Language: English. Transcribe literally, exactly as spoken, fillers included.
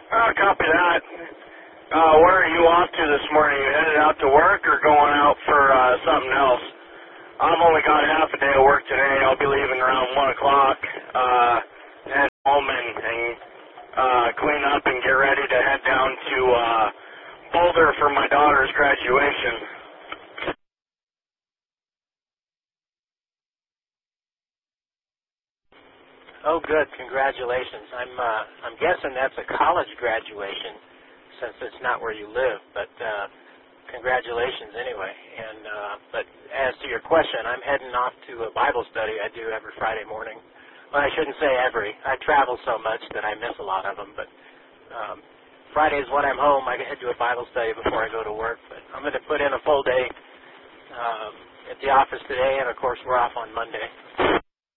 Uh, copy that. Uh, where are you off to this morning? You headed out to work or going out for uh, something else? I've only got half a day of work today. I'll be leaving around one o'clock. Uh, head home and, and uh, clean up and get ready to head down to uh, Boulder for my daughter's graduation. Oh, good. Congratulations. I'm uh, I'm guessing that's a college graduation since it's not where you live, but uh, congratulations anyway. And uh, but as to your question, I'm heading off to a Bible study I do every Friday morning. Well, I shouldn't say every. I travel so much that I miss a lot of them, but um, Fridays when I'm home, I head to a Bible study before I go to work. But I'm going to put in a full day um, at the office today, and of course we're off on Monday.